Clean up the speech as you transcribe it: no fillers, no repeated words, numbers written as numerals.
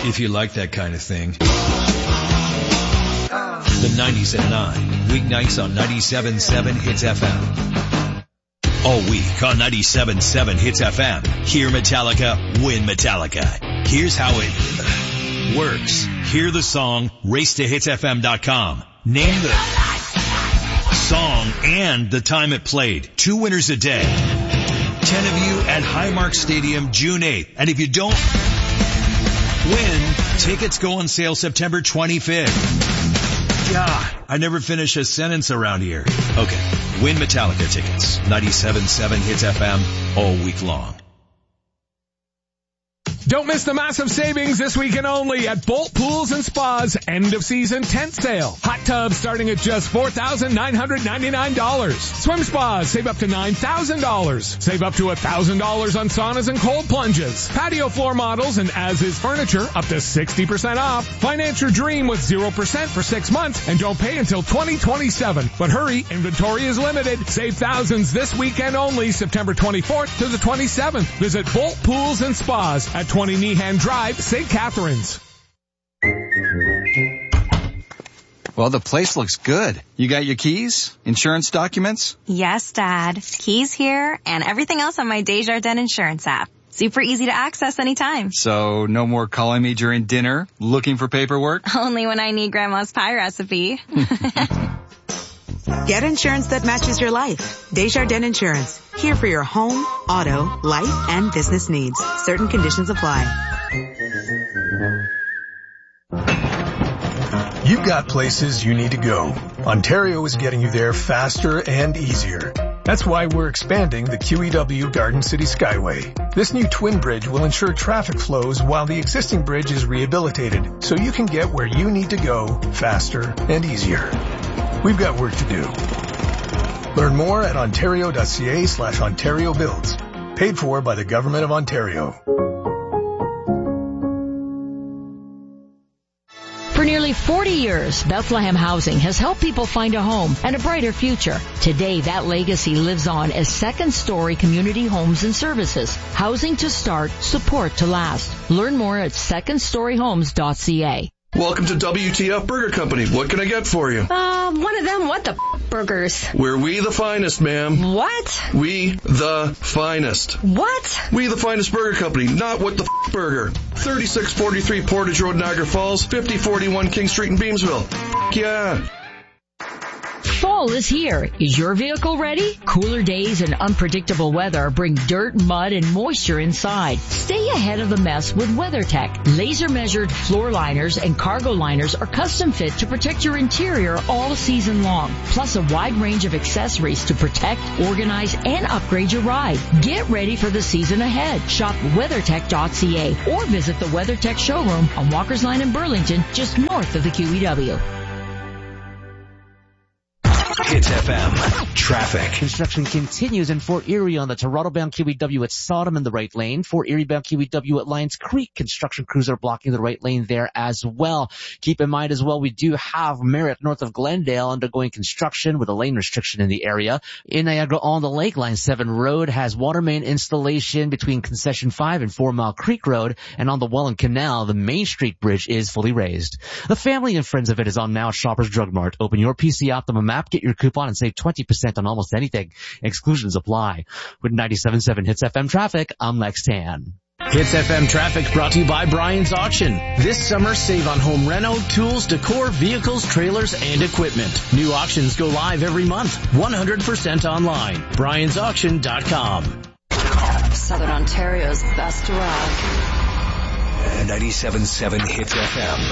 if you like that kind of thing. The 90s at 9, weeknights on 97.7 Hits FM. All week on 97.7 Hits FM, hear Metallica, win Metallica. Here's how it works. Hear the song, race to hitsfm.com. Name the song and the time it played. 2 winners a day. 10 of you at Highmark Stadium, June 8th. And if you don't win, tickets go on sale September 25th. God, I never finish a sentence around here. Okay, win Metallica tickets. 97.7 Hits FM all week long. Don't miss the massive savings this weekend only at Bolt Pools and Spas end of season tent sale. Hot tubs starting at just $4,999. Swim spas save up to $9,000. Save up to $1,000 on saunas and cold plunges. Patio floor models and as-is furniture up to 60% off. Finance your dream with 0% for 6 months and don't pay until 2027. But hurry, inventory is limited. Save thousands this weekend only, September 24th to the 27th. Visit Bolt Pools and Spas at 20 Meehan Drive, St. Catharines. Well, the place looks good. You got your keys? Insurance documents? Yes, Dad. Keys here and everything else on my Desjardins Insurance app. Super easy to access anytime. So no more calling me during dinner, looking for paperwork? Only when I need Grandma's pie recipe. Get insurance that matches your life. Desjardins Insurance. Here for your home, auto, life, and business needs. Certain conditions apply. You've got places you need to go. Ontario is getting you there faster and easier. That's why we're expanding the QEW Garden City Skyway. This new twin bridge will ensure traffic flows while the existing bridge is rehabilitated, so you can get where you need to go faster and easier. We've got work to do. Learn more at ontario.ca/Ontario Builds. Paid for by the Government of Ontario. For nearly 40 years, Bethlehem Housing has helped people find a home and a brighter future. Today, that legacy lives on as Second Story Community Homes and Services. Housing to start, support to last. Learn more at secondstoryhomes.ca. Welcome to WTF Burger Company. What can I get for you? One of them what the burgers? We're we the finest, ma'am. What? We the finest. What? We the finest burger company, not what the burger. 3643 Portage Road, Niagara Falls, 5041 King Street in Beamsville. Yeah. Fall is here. Is your vehicle ready? Cooler days and unpredictable weather bring dirt, mud, and moisture inside. Stay ahead of the mess with WeatherTech. Laser-measured floor liners and cargo liners are custom fit to protect your interior all season long. Plus a wide range of accessories to protect, organize, and upgrade your ride. Get ready for the season ahead. Shop WeatherTech.ca or visit the WeatherTech showroom on Walker's Line in Burlington, just north of the QEW. Hits FM traffic. Construction continues in Fort Erie on the Toronto-bound QEW at Sodom in the right lane. Fort Erie-bound QEW at Lions Creek. Construction crews are blocking the right lane there as well. Keep in mind as well, we do have Merritt north of Glendale undergoing construction with a lane restriction in the area. In Niagara-on-the-Lake, Line 7 Road has water main installation between Concession 5 and 4 Mile Creek Road. And on the Welland Canal, the Main Street Bridge is fully raised. The family and friends of it is on now at Shoppers Drug Mart. Open your PC Optimum app, get your coupon, and save 20% on almost anything. Exclusions apply. With 97.7 Hits FM traffic, I'm Lex Tan. Hits FM traffic brought to you by Brian's Auction. This summer, save on home reno, tools, decor, vehicles, trailers, and equipment. New auctions go live every month. 100% online. Brian'sAuction.com. Southern Ontario's best rock. 97.7 Hits FM.